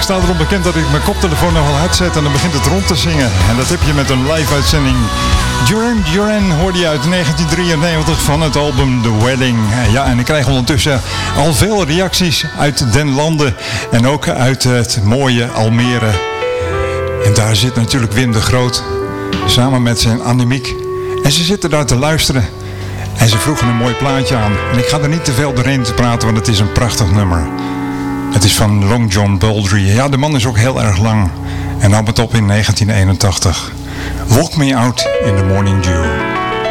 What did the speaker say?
sta erom bekend dat ik mijn koptelefoon nog wel uitzet en dan begint het rond te zingen. En dat heb je met een live uitzending. Duran Duran hoorde je uit 1993 van het album The Wedding. Ja, en ik krijg ondertussen al veel reacties uit den landen en ook uit het mooie Almere. En daar zit natuurlijk Wim de Groot, samen met zijn Annemiek. En ze zitten daar te luisteren. En ze vroegen een mooi plaatje aan. En ik ga er niet te veel doorheen te praten, want het is een prachtig nummer. Het is van Long John Baldry. Ja, de man is ook heel erg lang. En nam het op in 1981. Walk Me Out in the Morning Dew.